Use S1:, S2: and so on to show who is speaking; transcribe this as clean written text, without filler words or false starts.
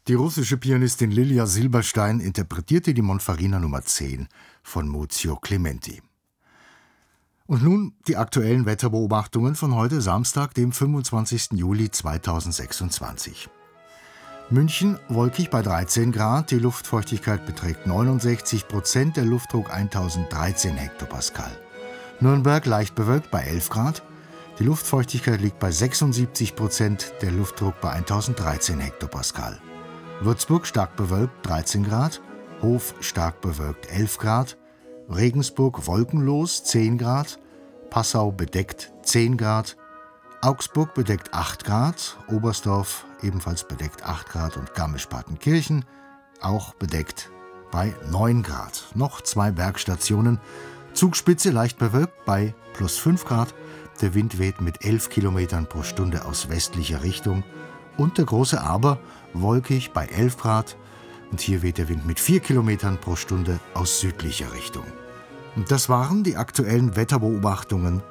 S1: Die russische Pianistin Lilia Silberstein interpretierte die Monfarina Nummer 10 von Muzio Clementi. Und nun die aktuellen Wetterbeobachtungen von heute Samstag, dem 25. Juli 2026. München wolkig bei 13 Grad, die Luftfeuchtigkeit beträgt 69%, der Luftdruck 1013 Hektopascal. Nürnberg leicht bewölkt bei 11 Grad, die Luftfeuchtigkeit liegt bei 76%, der Luftdruck bei 1013 Hektopascal. Würzburg stark bewölkt 13 Grad, Hof stark bewölkt 11 Grad, Regensburg wolkenlos 10 Grad, Passau bedeckt 10 Grad, Augsburg bedeckt 8 Grad, Oberstdorf ebenfalls bedeckt 8 Grad und Garmisch-Partenkirchen auch bedeckt bei 9 Grad. Noch 2 Bergstationen, Zugspitze leicht bewölkt bei plus 5 Grad, der Wind weht mit 11 Kilometern pro Stunde aus westlicher Richtung und der große Aber wolkig bei 11 Grad und hier weht der Wind mit 4 Kilometern pro Stunde aus südlicher Richtung. Und das waren die aktuellen Wetterbeobachtungen